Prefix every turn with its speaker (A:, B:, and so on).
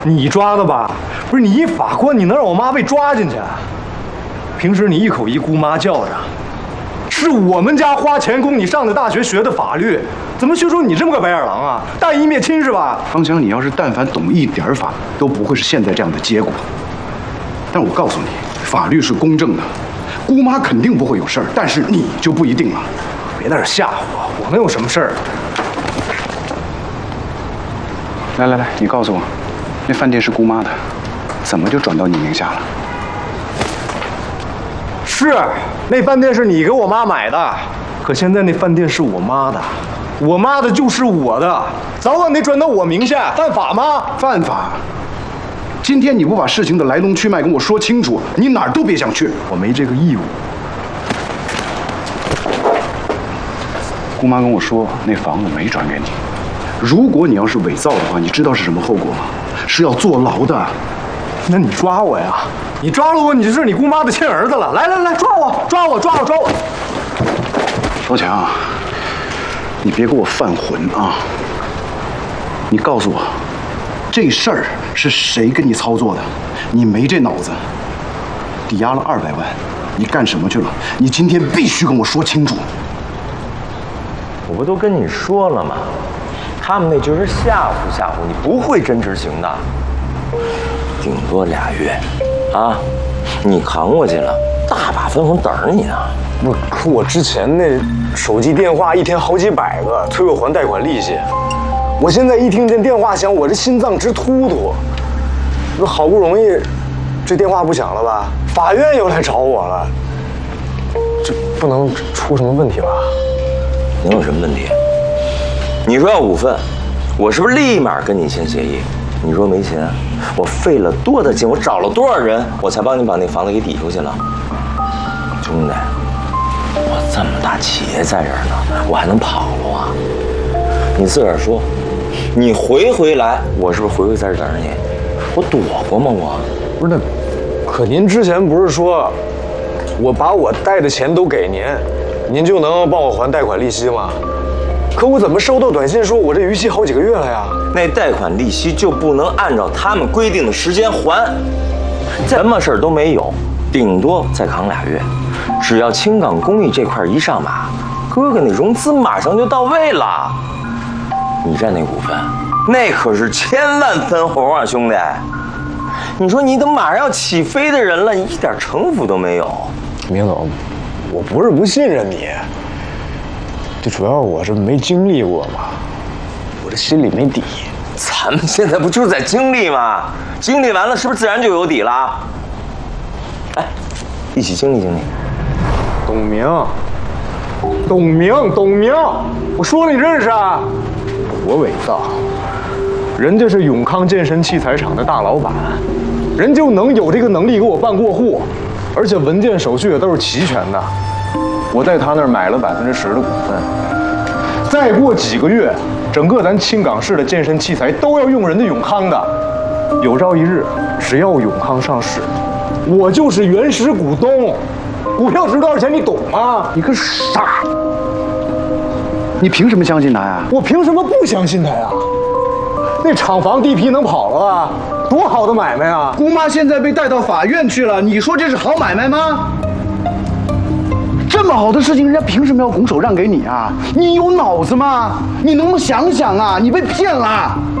A: 你抓的吧？不是你一法官，你能让我妈被抓进去？平时你一口一姑妈叫着，是我们家花钱供你上的大学学的法律，怎么学出你这么个白眼狼啊？大义灭亲是吧？
B: 方强，你要是但凡懂一点法，都不会是现在这样的结果。但我告诉你，法律是公正的，姑妈肯定不会有事儿，但是你就不一定了。
A: 别在这吓唬我，我能有什么事儿？
B: 来，你告诉我，那饭店是姑妈的，怎么就转到你名下了？
A: 是，那饭店是你给我妈买的，可现在那饭店是我妈的，我妈的就是我的，早晚得转到我名下，犯法吗？
B: 犯法。今天你不把事情的来龙去脉跟我说清楚，你哪儿都别想去。
A: 我没这个义务。
B: 姑妈跟我说，那房子没转给你。如果你要是伪造的话，你知道是什么后果吗？是要坐牢的。
A: 那你抓我呀！你抓了我，你就是你姑妈的亲儿子了。来，抓我！
B: 方强，你别给我犯浑啊！你告诉我，这事儿是谁跟你操作的？你没这脑子。抵押了200万，你干什么去了？你今天必须跟我说清楚。
C: 我不都跟你说了吗？他们那就是吓唬，你不会真执行的，顶多2月，啊，你扛过去了，大把分红等着你呢。
A: 不，可我之前那手机电话一天好几百个，催我还贷款利息。我现在一听见电话响，我这心脏直突突。那好不容易，这电话不响了吧？法院又来找我了，这不能出什么问题吧？
C: 能有什么问题？你说要5份，我是不是立马跟你签协议？你说没钱，我费了多大劲，我找了多少人，我才帮你把那房子给抵出去了。兄弟，我这么大企业在这儿呢，我还能跑了啊？你自个儿说，你回来，我是不是回在这儿等着你？我躲过吗？我
A: 不是那，可您之前不是说，我把我贷的钱都给您，您就能帮我还贷款利息吗？可我怎么收到短信说我这逾期好几个月了呀？
C: 那贷款利息就不能按照他们规定的时间还，什么事儿都没有，顶多再扛2月。只要青港公寓这块一上马，哥哥那融资马上就到位了。你占那股份，那可是1000万分红啊，兄弟！你说你都马上要起飞的人了，你一点城府都没有。
A: 明总，我不是不信任你。这主要我是没经历过嘛，我这心里没底。
C: 咱们现在不就是在经历吗？经历完了，是不是自然就有底了？来，一起经历经历。
A: 董明，我说你认识啊？我伪造，人家是永康健身器材厂的大老板，人就能有这个能力给我办过户，而且文件手续也都是齐全的。我在他那儿买了10%的股份，再过几个月，整个咱青港市的健身器材都要用人家永康的。有朝一日，只要永康上市，我就是原始股东。股票值多少钱，你懂吗？
B: 你个傻！你凭什么相信他呀？
A: 我凭什么不相信他呀？那厂房地皮能跑了啊？多好的买卖啊！
B: 姑妈现在被带到法院去了，你说这是好买卖吗？这么好的事情，人家凭什么要拱手让给你啊？你有脑子吗？你能不能想想啊？你被骗了！